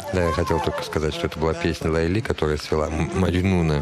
Да, я хотел только сказать, что это была песня Лайли, которая свела Маджнуна,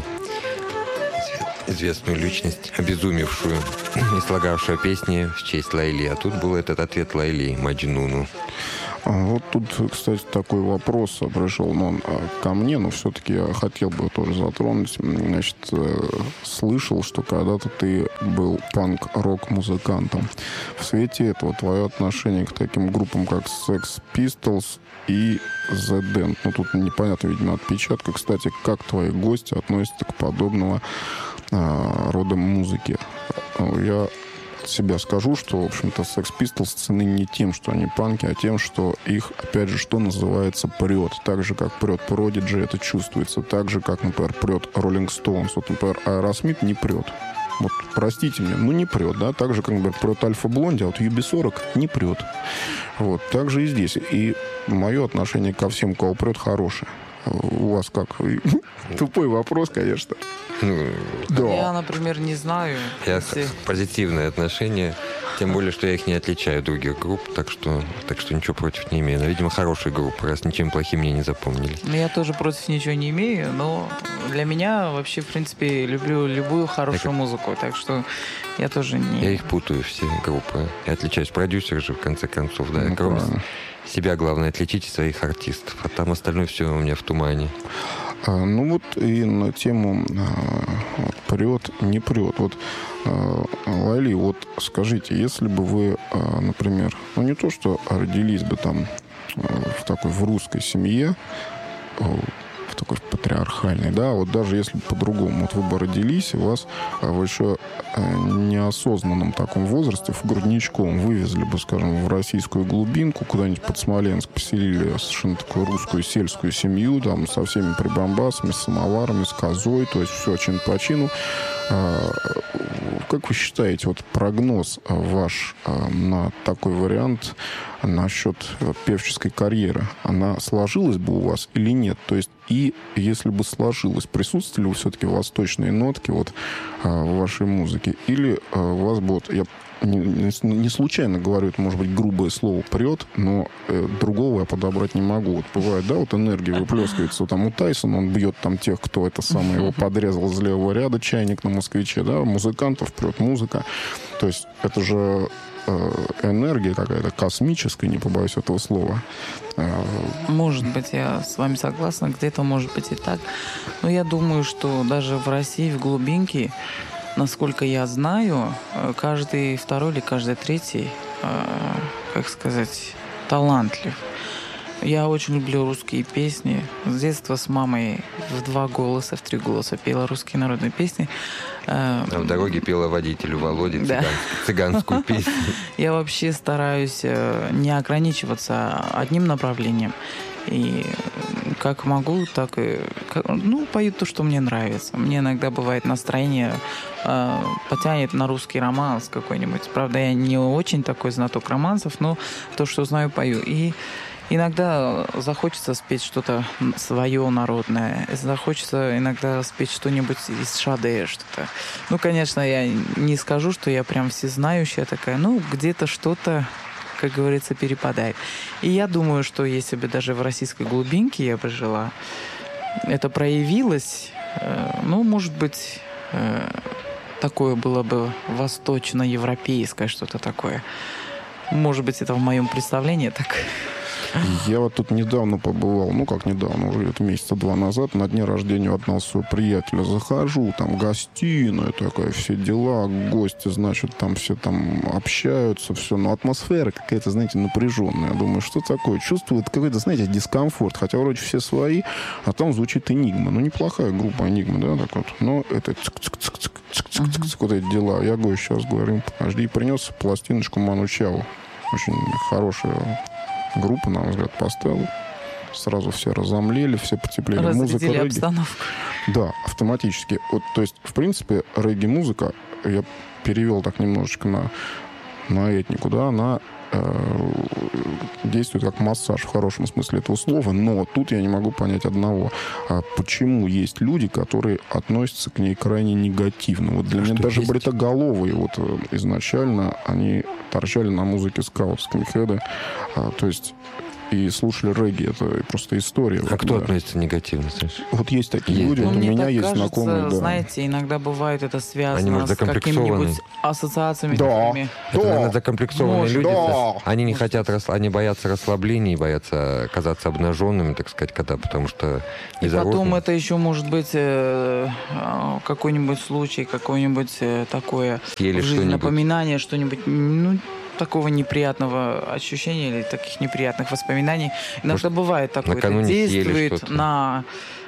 известную личность, обезумевшую и слагавшую песни в честь Лайли. А тут был этот ответ Лайли Маджнуну. Вот тут, кстати, такой вопрос пришел, но он ко мне, но все-таки я хотел бы тоже затронуть. Значит, слышал, что когда-то ты был панк-рок-музыкантом. В свете этого твое отношение к таким группам, как Sex Pistols и The Damned. Ну, тут непонятно, видимо, отпечатка. Кстати, как твои гости относятся к подобного рода музыки? Я себя скажу, что, в общем-то, Sex Pistols цены не тем, что они панки, а тем, что их, опять же, что называется, прет. Так же, как прет Prodigy, это чувствуется. Так же, как, например, прет Rolling Stones. Вот, например, Aerosmith не прет. Вот, простите меня, ну не прет, да, так же, как, например, прет Альфа Блонди, а вот UB40 не прет. Вот, так же и здесь. И мое отношение ко всем, кого прет, хорошее. У вас как? Тупой вопрос, конечно. Да. Я, например, не знаю. Я позитивное отношение, тем более, что я их не отличаю от других групп, так что ничего против не имею. Но, видимо, хорошие группы, раз ничем плохим мне не запомнили. Я тоже против ничего не имею, но для меня вообще, в принципе, люблю любую хорошую музыку, так что я тоже не... Я их путаю, все группы. Я отличаюсь. Продюсер же, в конце концов, да. Кроме себя, главное, отличите своих артистов, а там остальное все у меня в тумане. Ну вот и на тему прет, не прет. Вот, Лайли, вот скажите, если бы вы, например, ну не то, что родились бы там в русской семье, в такой патриархальной, да, вот даже если бы по-другому, вот вы бы родились, и вас в еще неосознанном таком возрасте, в грудничком вывезли бы, скажем, в российскую глубинку, куда-нибудь под Смоленск, поселили совершенно такую русскую сельскую семью, там, со всеми прибамбасами, с самоварами, с козой, то есть все чин по чину. Как вы считаете, вот прогноз ваш на такой вариант насчет певческой карьеры, она сложилась бы у вас или нет? То есть, и если бы сложилась, присутствовали бы все-таки восточные нотки вот в вашей музыке? Или у вас бы, вот, я не случайно говорю, это может быть грубое слово «прет», но другого я подобрать не могу. Вот бывает, да, вот энергия выплескивается. Вот там у Тайсона, он бьет там тех, кто это самое его подрезал из левого ряда, чайник на москвиче, да, музыкантов прет музыка. То есть это же энергия какая-то космическая, не побоюсь этого слова. Может быть, я с вами согласна, где-то может быть и так. Но я думаю, что даже в России, в глубинке, насколько я знаю, каждый второй или каждый третий, как сказать, талантлив. Я очень люблю русские песни. С детства с мамой в 2 голоса, в 3 голоса пела русские народные песни. А в дороге пела водителю Володе цыганскую песню. Я вообще стараюсь не ограничиваться одним направлением. И как могу, так и... пою то, что мне нравится. Мне иногда бывает настроение потянет на русский романс какой-нибудь. Правда, я не очень такой знаток романсов, но то, что знаю, пою. И иногда захочется спеть что-то свое народное. Захочется иногда спеть что-нибудь из Шаде, что-то. Ну, конечно, я не скажу, что я прям всезнающая такая. Ну, где-то что-то, как говорится, перепадает. И я думаю, что если бы даже в российской глубинке я бы жила, это проявилось, может быть, такое было бы восточноевропейское что-то такое. Может быть, это в моем представлении так. Я вот тут недавно побывал, уже это месяца 2 назад, на дне рождения одного своего приятеля. Захожу, там гостиная такая, все дела, гости, значит, там все там общаются, все. Но атмосфера какая-то, знаете, напряженная. Я думаю, что такое? Чувствует какой-то, знаете, дискомфорт. Хотя вроде все свои, а там звучит Энигма. Ну, неплохая группа Энигма, да, так вот. Но это вот эти дела. Я говорю, сейчас говорю, подожди, принес пластиночку Ману Чао. Очень хорошая группа, на мой взгляд, поставила. Сразу все разомлели, все потеплели. Разрядили обстановку. Да, автоматически. Вот, то есть, в принципе, регги-музыка, я перевел так немножечко на этнику, да, она действует как массаж в хорошем смысле этого слова, но тут я не могу понять одного. Почему есть люди, которые относятся к ней крайне негативно? Вот для меня даже бритоголовые вот изначально они торчали на музыке скаут, скинхеды. То есть и слушали регги. Это просто история. А кто относится негативно, слышишь? Вот есть такие люди, Ну, вот у мне меня так есть кажется, знакомые, да. знаете, иногда бывает это Они, связано может, с какими-нибудь ассоциациями Да. такими. Это, наверное, закомплексованные Может, люди. да. Они не хотят, они боятся расслаблений, боятся оказаться обнаженными, так сказать, потому что И из-за потом розы- это еще может быть какой-нибудь случай, какое-нибудь такое Съели в жизни что-нибудь. напоминание, что-нибудь, ну, такого неприятного ощущения или таких неприятных воспоминаний. Иногда бывает такое, это накануне съели действует что-то. на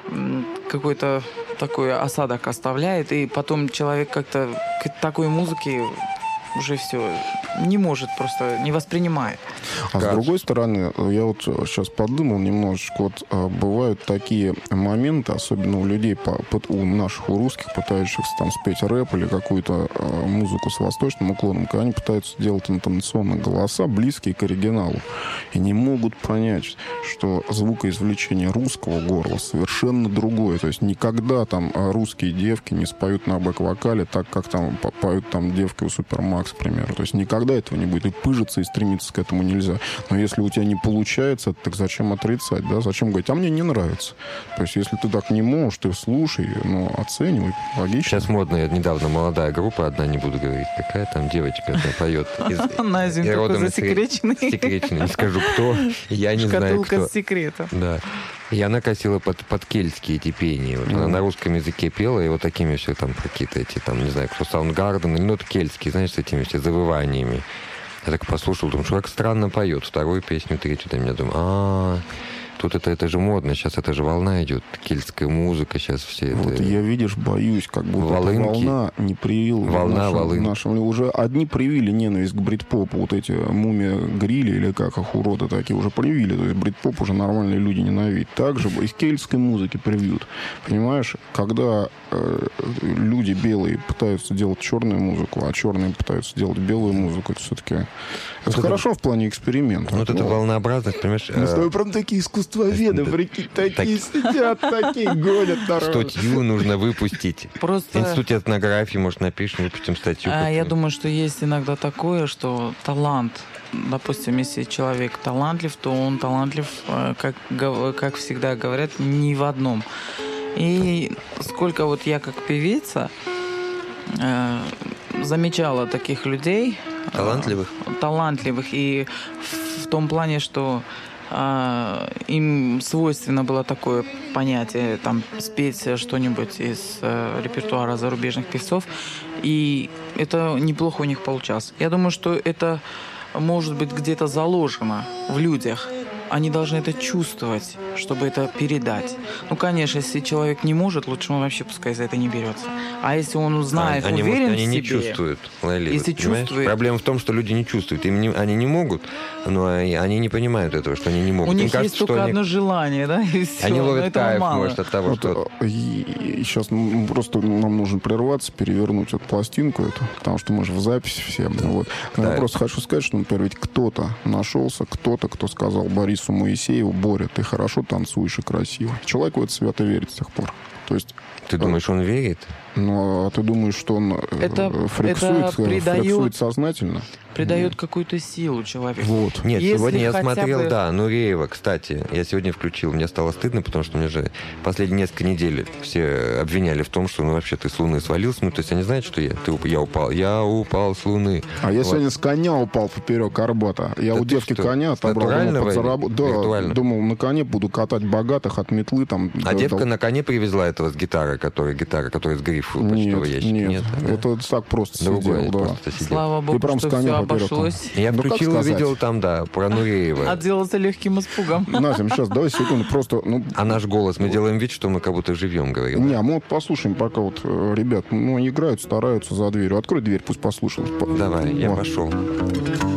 какой-то такой осадок оставляет, и потом человек как-то к такой музыке уже все не может, просто не воспринимает. А с другой стороны, я вот сейчас подумал немножечко, вот бывают такие моменты, особенно у людей, у наших, у русских, пытающихся там спеть рэп или какую-то музыку с восточным уклоном, когда они пытаются делать интонационные голоса, близкие к оригиналу, и не могут понять, что звукоизвлечение русского горла совершенно другое. То есть никогда там русские девки не споют на бэк-вокале так, как там поют там девки у Супермакс, к примеру. То есть никогда этого не будет. И пыжиться, и стремиться к этому нельзя. Но если у тебя не получается, так зачем отрицать, да? Зачем говорить, а мне не нравится? То есть если ты так не можешь, ты слушай, ну, оценивай, логично. Сейчас модная, недавно молодая группа, одна не буду говорить, какая там девочка поет. Назим такой засекреченный. Секреченный, не скажу кто, я не знаю Шкатулка кто. с секретом. Да. И она косила под кельтские эти пения. Вот она на русском языке пела, и вот такими все там какие-то эти, там, не знаю, кто, Саундгарден, ну, это кельтские, знаешь, с этими все завываниями. Я так послушал, думаю, что как странно поет. Вторую песню, третью, там, я думаю, тут это же модно, сейчас это же волна идет, кельтская музыка, сейчас все Вот это... я, видишь, боюсь, как будто эта Волынки. волна не привила нашим. Уже одни привили ненависть к брит-попу, вот эти мумия-грили, или как их уроды такие, уже привили. То есть брит-поп уже нормальные люди ненавидят. Также из кельтской музыки привьют. Понимаешь, когда люди белые пытаются делать черную музыку, а черные пытаются делать белую музыку, это все-таки... Это хорошо в плане эксперимента. Вот эта волнообразность, понимаешь... Мы с тобой прям такие искусствоведы, прикинь, такие сидят, такие гонят народ. Статью нужно выпустить. Просто... В институте этнографии, может, выпустим статью. Я думаю, что есть иногда такое, что талант, допустим, если человек талантлив, то он талантлив, как всегда говорят, не в одном. И сколько вот я как певица замечала таких людей. Талантливых. И в том плане, что им свойственно было такое понятие, там, спеть что-нибудь из репертуара зарубежных певцов, и это неплохо у них получалось. Я думаю, что это может быть где-то заложено в людях. Они должны это чувствовать, чтобы это передать. Ну, конечно, если человек не может, лучше он вообще пускай за это не берется. А если он знает, они, уверен они в себе... не чувствуют, Лайли, если вот, чувствует... Проблема в том, что люди не чувствуют. Они не могут, но они не понимают этого, что они не могут. У них кажется, есть только одно желание, да, и все. Они ловят этого кайф, мало. может, от того, что... Сейчас просто нам нужно прерваться, перевернуть эту пластинку эту, потому что мы же в записи все. Вот. Но Да. я просто хочу сказать, что, например, ведь кто-то нашелся, кто сказал Борису Моисееву: Боря, ты хорошо танцуешь и красиво. Человек в это свято верит с тех пор. То есть... Ты думаешь, он верит? Ну, а ты думаешь, что он Это флексует сознательно? Придает какую-то силу человеку. Вот. Нет, Если сегодня я хотя смотрел, бы- Нуреева, кстати. Я сегодня включил, мне стало стыдно, потому что мне же последние несколько недель все обвиняли в том, что, вообще, ты с Луны свалился. Ну, то есть они знают, что я упал. Я упал с Луны. А я Вот. сегодня с коня упал поперек Арбата. Я Да у ты девки что, коня отобрал, натурально подзаработал. Да, виртуально? думал, на коне буду катать богатых от метлы. Там, А девка на коне привезла этого с гитары, которая с грифа почтового ящика. Нет, это так просто Другое, сидел, да. просто сидел. Слава И богу, прям с что коня все поперек. обошлось. Я Ну, как включил и сказать? видел там, про Нуреева. Отделался легким испугом. Назим, сейчас давай секунду, просто... А наш голос, мы делаем вид, что мы как будто живем, говорим. Не, мы вот послушаем, пока вот ребят, играют, стараются за дверью. Открой дверь, пусть послушают. Давай, я Вот. пошел.